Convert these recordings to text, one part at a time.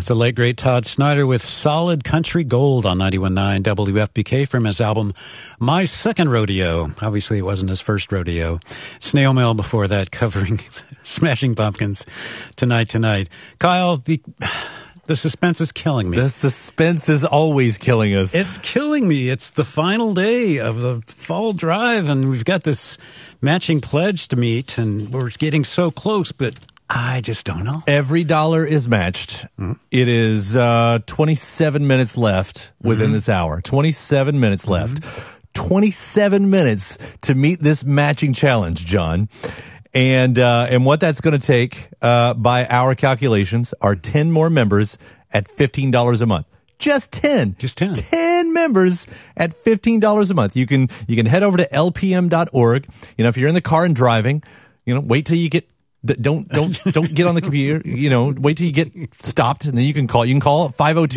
the late, great Todd Snider with Solid Country Gold on 91.9 WFPK from his album My Second Rodeo. Obviously, it wasn't his first rodeo. Snail Mail before that, covering Smashing Pumpkins, Tonight. Kyle, the suspense is killing me. The suspense is always killing us. It's killing me. It's the final day of the fall drive, and we've got this matching pledge to meet, and we're getting so close, but I just don't know. Every dollar is matched. Mm-hmm. It is 27 minutes left within this hour. 27 minutes left. 27 minutes to meet this matching challenge, John. And what that's going to take, by our calculations, are 10 more members at $15 a month. Just 10. Just 10. 10 members at $15 a month. You can head over to lpm.org. You know, if you're in the car and driving, you know, wait till you get. Don't get on the computer. You know, wait till you get stopped, and then you can call. You can call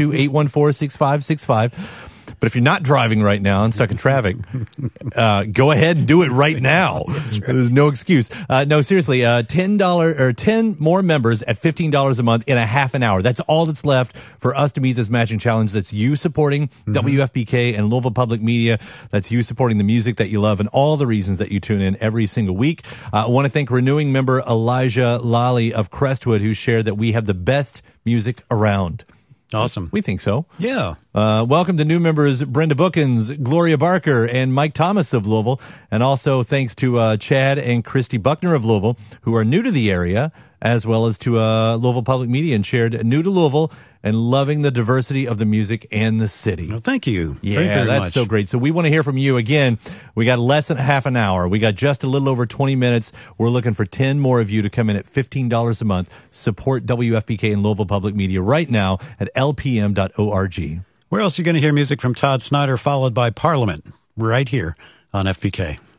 502-814-6565. But if you're not driving right now and stuck in traffic, go ahead and do it right now. Right. There's no excuse. No, seriously, $10 or 10 more members at $15 a month in a half an hour. That's all that's left for us to meet this matching challenge. That's you supporting WFPK and Louisville Public Media. That's you supporting the music that you love and all the reasons that you tune in every single week. I want to thank renewing member Elijah Lally of Crestwood, who shared that we have the best music around. Awesome. We think so. Yeah. Welcome to new members Brenda Bookins, Gloria Barker, and Mike Thomas of Louisville. And also thanks to Chad and Christy Buckner of Louisville, who are new to the area, as well as to Louisville Public Media and shared new to Louisville and loving the diversity of the music and the city. Well, thank you. Yeah, very that's much. So great. So we want to hear from you. Again, we got less than half an hour. We got just a little over 20 minutes. We're looking for 10 more of you to come in at $15 a month. Support WFPK and Louisville Public Media right now at lpm.org. Where else are you going to hear music from Todd Snider, followed by Parliament, right here on FPK?